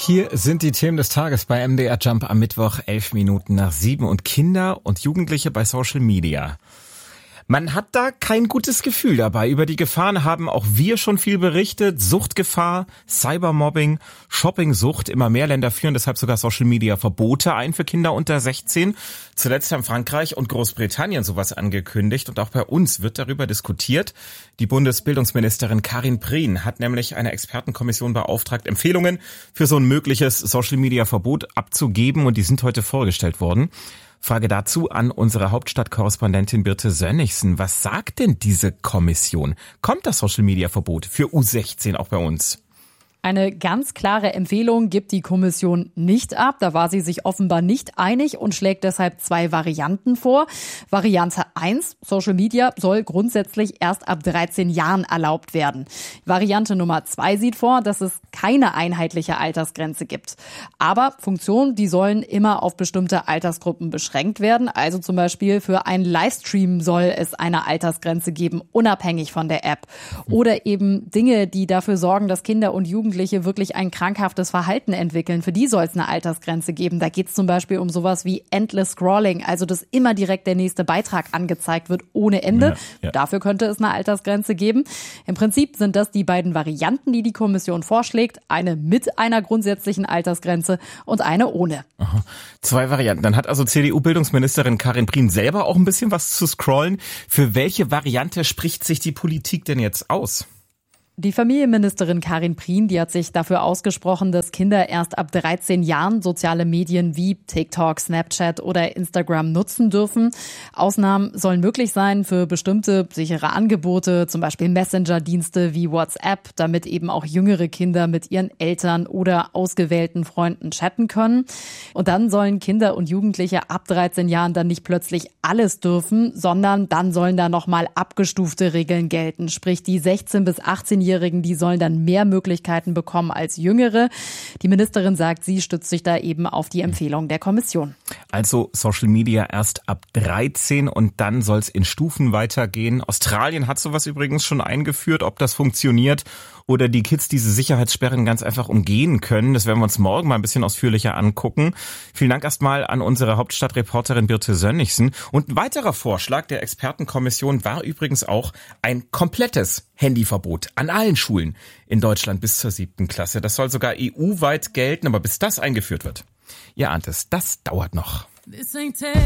Hier sind die Themen des Tages bei MDR Jump am Mittwoch, 7:11 und Kinder und Jugendliche bei Social Media. Man hat da kein gutes Gefühl dabei. Über die Gefahren haben auch wir schon viel berichtet. Suchtgefahr, Cybermobbing, Shoppingsucht. Immer mehr Länder führen deshalb sogar Social-Media-Verbote ein für Kinder unter 16. Zuletzt haben Frankreich und Großbritannien sowas angekündigt. Und auch bei uns wird darüber diskutiert. Die Bundesbildungsministerin Karin Prien hat nämlich eine Expertenkommission beauftragt, Empfehlungen für so ein mögliches Social-Media-Verbot abzugeben. Und die sind heute vorgestellt worden. Frage dazu an unsere Hauptstadtkorrespondentin Birte Sönnigsen. Was sagt denn diese Kommission? Kommt das Social-Media-Verbot für U16 auch bei uns? Eine ganz klare Empfehlung gibt die Kommission nicht ab. Da war sie sich offenbar nicht einig und schlägt deshalb 2 Varianten vor. Variante 1, Social Media soll grundsätzlich erst ab 13 Jahren erlaubt werden. Variante Nummer 2 sieht vor, dass es keine einheitliche Altersgrenze gibt. Aber Funktionen, die sollen immer auf bestimmte Altersgruppen beschränkt werden. Also zum Beispiel für einen Livestream soll es eine Altersgrenze geben, unabhängig von der App. Oder eben Dinge, die dafür sorgen, dass Kinder und Jugendliche wirklich ein krankhaftes Verhalten entwickeln. Für die soll es eine Altersgrenze geben. Da geht es zum Beispiel um sowas wie Endless Scrolling, also dass immer direkt der nächste Beitrag angezeigt wird, ohne Ende. Ja. Dafür könnte es eine Altersgrenze geben. Im Prinzip sind das die beiden Varianten, die die Kommission vorschlägt. Eine mit einer grundsätzlichen Altersgrenze und eine ohne. Aha. 2 Varianten. Dann hat also CDU-Bildungsministerin Karin Prien selber auch ein bisschen was zu scrollen. Für welche Variante spricht sich die Politik denn jetzt aus? Die Familienministerin Karin Prien, die hat sich dafür ausgesprochen, dass Kinder erst ab 13 Jahren soziale Medien wie TikTok, Snapchat oder Instagram nutzen dürfen. Ausnahmen sollen möglich sein für bestimmte sichere Angebote, zum Beispiel Messenger-Dienste wie WhatsApp, damit eben auch jüngere Kinder mit ihren Eltern oder ausgewählten Freunden chatten können. Und dann sollen Kinder und Jugendliche ab 13 Jahren dann nicht plötzlich alles dürfen, sondern dann sollen da nochmal abgestufte Regeln gelten. Sprich, die 16- bis 18-Jährigen, die sollen dann mehr Möglichkeiten bekommen als Jüngere. Die Ministerin sagt, sie stützt sich da eben auf die Empfehlung der Kommission. Also Social Media erst ab 13 und dann soll es in Stufen weitergehen. Australien hat sowas übrigens schon eingeführt. Ob das funktioniert oder die Kids diese Sicherheitssperren ganz einfach umgehen können, das werden wir uns morgen mal ein bisschen ausführlicher angucken. Vielen Dank erstmal an unsere Hauptstadtreporterin Birte Sönnigsen. Und ein weiterer Vorschlag der Expertenkommission war übrigens auch ein komplettes Handyverbot an allen Schulen in Deutschland bis zur 7. Klasse. Das soll sogar EU-weit gelten, aber bis das eingeführt wird, ihr ahnt es, das dauert noch.